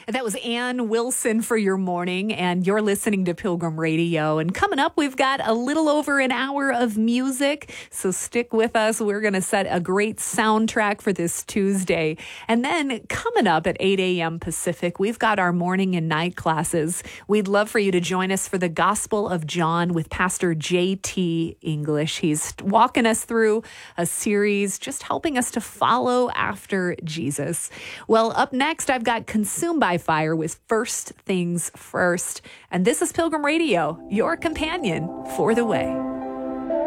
That was Ann Wilson for your morning, and you're listening to Pilgrim Radio. And coming up, we've got a little over an hour of music, so stick with us. We're going to set a great soundtrack for this Tuesday. And then coming up at 8 a.m. Pacific, we've got our morning and night classes. We'd love for you to join us for the Gospel of John with Pastor J.T. English. He's walking us through a series, just helping us to follow after Jesus. Well, up next, I've got Consumed by Fire with First Things First. And this is Pilgrim Radio, your companion for the way.